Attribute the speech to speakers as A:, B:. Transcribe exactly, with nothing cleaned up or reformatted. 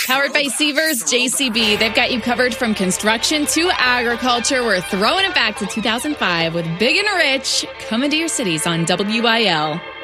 A: Powered by Seavers J C B. They've got you covered from construction to agriculture. We're throwing it back to two thousand five with Big and Rich coming to your cities on W I L.